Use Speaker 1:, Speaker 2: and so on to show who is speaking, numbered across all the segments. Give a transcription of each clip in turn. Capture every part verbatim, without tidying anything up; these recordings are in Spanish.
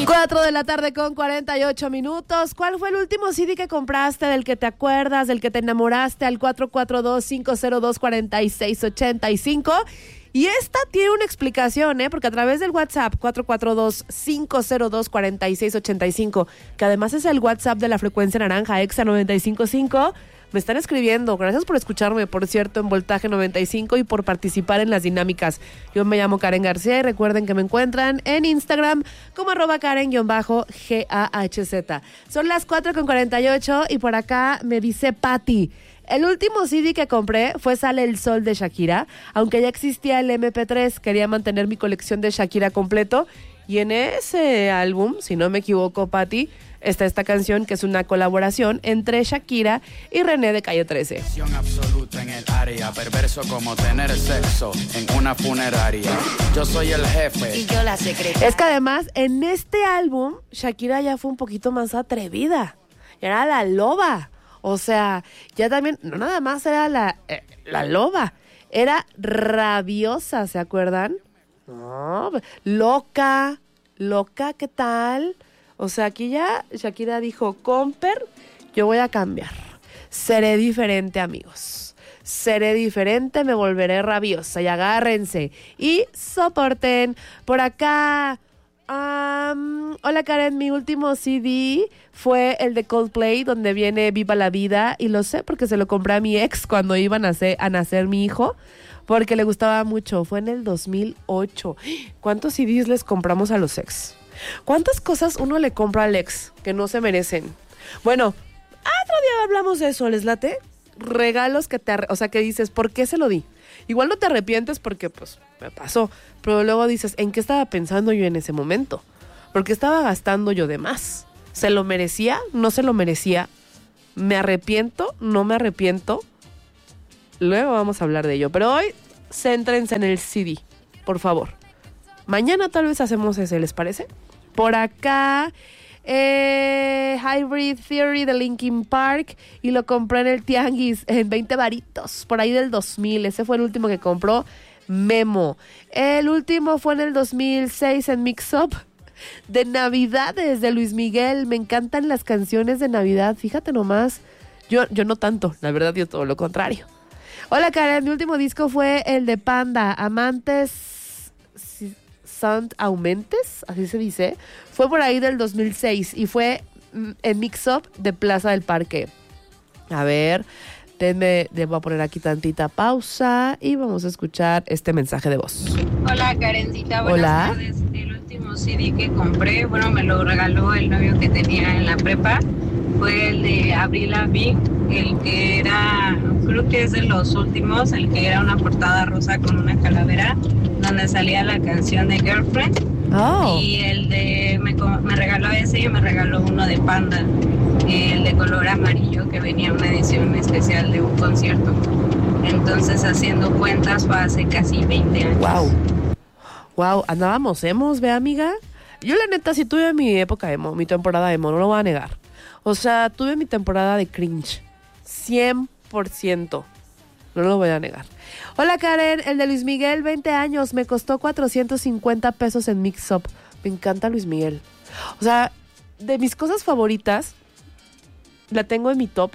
Speaker 1: cuatro de la tarde con cuarenta y ocho minutos. ¿Cuál fue el último C D que compraste, del que te acuerdas, del que te enamoraste? Al cuatro cuatro dos, cinco cero dos, cuatro seis ocho cinco. Y esta tiene una explicación, ¿eh? Porque a través del WhatsApp cuatro cuatro dos, cinco cero dos, cuatro seis ocho cinco, que además es el WhatsApp de la frecuencia naranja Exa noventa y cinco punto cinco, me están escribiendo. Gracias por escucharme, por cierto, en Voltaje noventa y cinco, y por participar en las dinámicas. Yo me llamo Karen García y recuerden que me encuentran en Instagram como arroba Karen-G A H Z. Son las cuatro con cuarenta y ocho y por acá me dice Patti: el último C D que compré fue Sale el Sol de Shakira, aunque ya existía el eme pe tres, quería mantener mi colección de Shakira completo, y en ese álbum, si no me equivoco, Patti, está esta canción que es una colaboración entre Shakira y René de Calle trece.
Speaker 2: Absoluta en el área, perverso como tener sexo en una funeraria. Yo soy el jefe
Speaker 3: y yo la secretaria.
Speaker 1: Es que además en este álbum Shakira ya fue un poquito más atrevida, era la loba. O sea, ya también, no nada más era la, eh, la loba, era rabiosa, ¿se acuerdan? No, loca, loca, ¿qué tal? O sea, aquí ya Shakira dijo: Comper, yo voy a cambiar. Seré diferente, amigos. Seré diferente, me volveré rabiosa. Y agárrense y soporten. Por acá, um, hola Karen, mi último C D fue el de Coldplay, donde viene Viva la Vida. Y lo sé porque se lo compré a mi ex cuando iba a nacer, a nacer mi hijo, porque le gustaba mucho. Fue en el dos mil ocho. ¿Cuántos C Ds les compramos a los ex? ¿Cuántas cosas uno le compra al ex que no se merecen? Bueno, otro día hablamos de eso, ¿les late? Regalos que te... Arre- o sea, que dices, ¿por qué se lo di? Igual no te arrepientes porque, pues, me pasó. Pero luego dices, ¿en qué estaba pensando yo en ese momento? ¿Por qué estaba gastando yo de más? ¿Se lo merecía? ¿No se lo merecía? ¿Me arrepiento? ¿No me arrepiento? Luego vamos a hablar de ello. Pero hoy, céntrense en el C D, por favor. Mañana tal vez hacemos ese, ¿les parece? Por acá, eh, Hybrid Theory de Linkin Park, y lo compré en el Tianguis en veinte varitos, por ahí del dos mil. Ese fue el último que compró Memo. El último fue en el dos mil seis en Mix Up, de Navidades de Luis Miguel. Me encantan las canciones de Navidad, fíjate nomás. Yo, yo no tanto, la verdad, yo todo lo contrario. Hola Karen, mi último disco fue el de Panda, Amantes... Sound Aumentes, así se dice. Fue por ahí del dos mil seis y fue en Mix Up de Plaza del Parque. A ver, denme, debo poner aquí tantita pausa y vamos a escuchar este mensaje de voz.
Speaker 4: Hola Karencita, buenas
Speaker 1: Hola.
Speaker 4: tardes. El último C D que compré, bueno, me lo regaló el novio que tenía en la prepa, fue el de Avril Lavigne, el que era, creo que es de los últimos, el que era una portada rosa con una calavera, donde salía la canción de Girlfriend.
Speaker 1: Oh.
Speaker 4: Y el de, me, me regaló ese y me regaló uno de Panda, el de color amarillo, que venía en una edición especial de un concierto. Entonces, haciendo cuentas, fue hace casi veinte años.
Speaker 1: Wow. Wow, andábamos emos, ¿ve, amiga? Yo la neta sí tuve mi época emo, mi temporada emo, no lo voy a negar. O sea, tuve mi temporada de cringe, cien por ciento. No lo voy a negar. Hola Karen, el de Luis Miguel, veinte años, me costó cuatrocientos cincuenta pesos en Mix Up. Me encanta Luis Miguel. O sea, de mis cosas favoritas, la tengo en mi top.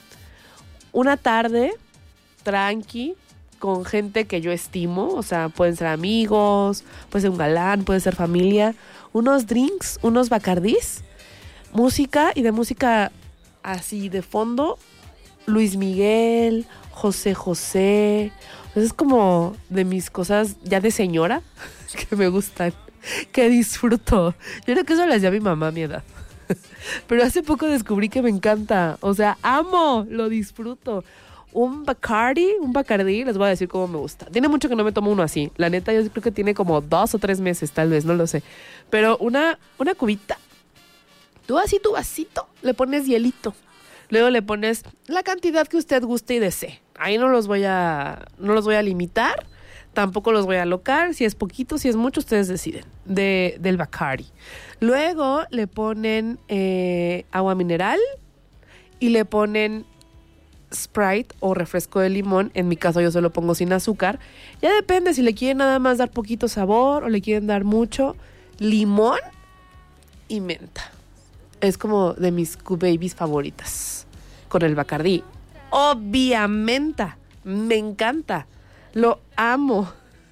Speaker 1: Una tarde, tranqui, con gente que yo estimo. O sea, pueden ser amigos, puede ser un galán, puede ser familia. Unos drinks, unos bacardís, música, y de música así de fondo, Luis Miguel, José José. Es como de mis cosas ya de señora que me gustan, que disfruto. Yo creo que eso lo hacía mi mamá a mi edad. Pero hace poco descubrí que me encanta. O sea, amo, lo disfruto. Un Bacardi, un Bacardí, les voy a decir cómo me gusta. Tiene mucho que no me tomo uno así. La neta, yo creo que tiene como dos o tres meses, tal vez, no lo sé. Pero una, una cubita. Tú así, tu vasito, le pones hielito. Luego le pones la cantidad que usted guste y desee. Ahí no los voy a, no los voy a limitar, tampoco los voy a alocar. Si es poquito, si es mucho, ustedes deciden. De, del Bacardi. Luego le ponen eh, agua mineral y le ponen Sprite o refresco de limón. En mi caso yo solo pongo sin azúcar. Ya depende si le quieren nada más dar poquito sabor o le quieren dar mucho. Limón y menta. Es como de mis Q-Babies favoritas. Con el Bacardí. Obviamente. Me encanta. Lo amo.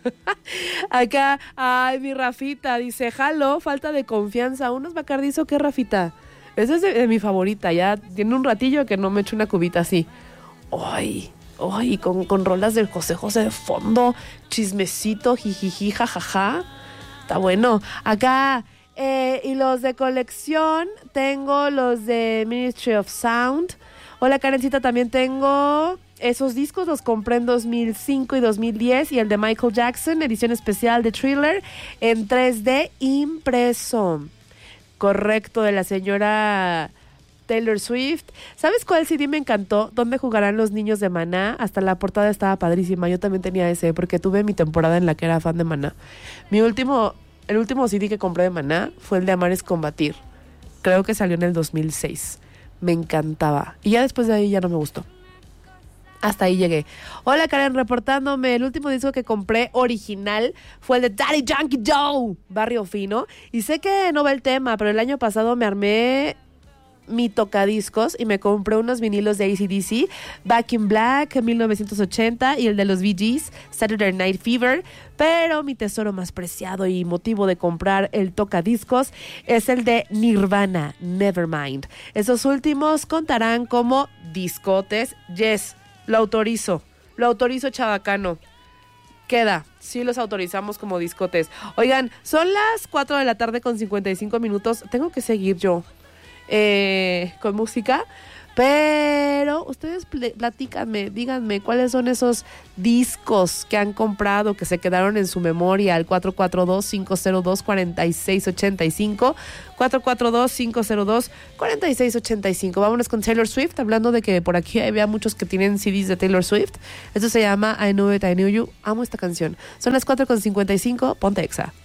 Speaker 1: Acá, ay, mi Rafita dice, jalo, falta de confianza. ¿Unos Bacardís o qué, Rafita? Esa es de, de mi favorita. Ya tiene un ratillo que no me echo una cubita así. Ay, ay, con, con rolas del José José de fondo. Chismecito, jijiji, jajaja. Está bueno. Acá... Eh, y los de colección, tengo los de Ministry of Sound. Hola, Karencita, también tengo esos discos, los compré en dos mil cinco y dos mil diez. Y el de Michael Jackson, edición especial de Thriller, en tres D impreso. Correcto, de la señora Taylor Swift. ¿Sabes cuál C D me encantó? ¿Dónde jugarán los niños de Maná? Hasta la portada estaba padrísima. Yo también tenía ese, porque tuve mi temporada en la que era fan de Maná. Mi último... El último C D que compré de Maná fue el de Amar es Combatir. Creo que salió en el dos mil seis. Me encantaba. Y ya después de ahí ya no me gustó. Hasta ahí llegué. Hola, Karen, reportándome. El último disco que compré original fue el de Daddy Yankee Joe, Barrio Fino. Y sé que no va el tema, pero el año pasado me armé mi tocadiscos y me compré unos vinilos de A C D C, Back in Black, mil novecientos ochenta, y el de los Bee Gees, Saturday Night Fever. Pero mi tesoro más preciado y motivo de comprar el tocadiscos es el de Nirvana, Nevermind. Esos últimos contarán como discotes. Yes, lo autorizo. Lo autorizo, chabacano. Queda, sí los autorizamos como discotes. Oigan, son las cuatro de la tarde con cincuenta y cinco minutos. Tengo que seguir yo Eh, con música, pero ustedes pl- platícanme, díganme cuáles son esos discos que han comprado que se quedaron en su memoria al cuatro cuatro dos, cinco cero dos, cuatro seis ocho cinco, cuatro cuatro dos, cinco cero dos, cuatro seis ocho cinco. Vámonos con Taylor Swift, hablando de que por aquí había muchos que tienen C Ds de Taylor Swift. Esto se llama I Know It, I Knew You. Amo esta canción. Son las cuatro con cincuenta y cinco, ponte Exa.